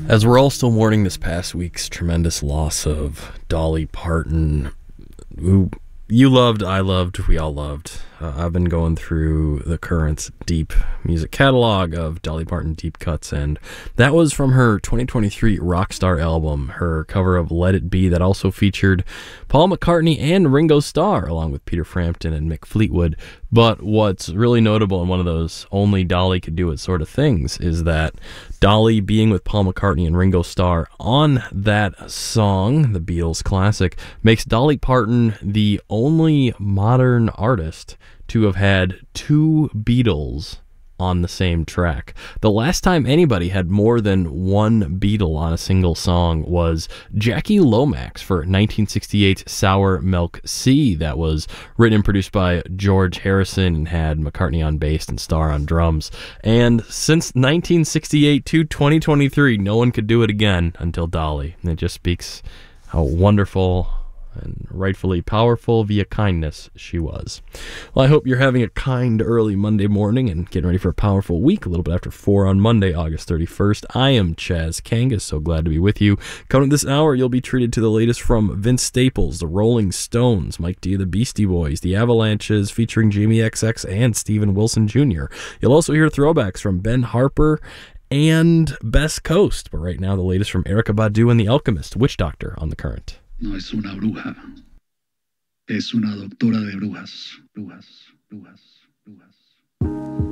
As we're all still mourning this past week's tremendous loss of Dolly Parton, who you loved, I loved, we all loved. I've been going through the current deep music catalog of Dolly Parton deep cuts, and that was from her 2023 Rockstar album, her cover of Let It Be that also featured Paul McCartney and Ringo Starr, along with Peter Frampton and Mick Fleetwood. But what's really notable, and one of those only Dolly could do it sort of things, is that Dolly being with Paul McCartney and Ringo Starr on that song, the Beatles classic, makes Dolly Parton the only modern artist to have had two Beatles on the same track. The last time anybody had more than one Beatle on a single song was Jackie Lomax for 1968's Sour Milk Sea, that was written and produced by George Harrison and had McCartney on bass and Starr on drums. And since 1968 to 2023, no one could do it again until Dolly. And it just speaks how wonderful and rightfully powerful via kindness she was. Well, I hope you're having a kind early Monday morning and getting ready for a powerful week, a little bit after 4 on Monday, August 31st. I am Chaz Kangas, so glad to be with you. Coming up this hour, you'll be treated to the latest from Vince Staples, the Rolling Stones, Mike D, the Beastie Boys, the Avalanches featuring Jamie XX and Steven Wilson Jr. You'll also hear throwbacks from Ben Harper and Best Coast, but right now the latest from Erykah Badu and The Alchemist, Witch Doctor on The Current. No es una bruja, es una doctora de brujas, brujas, brujas.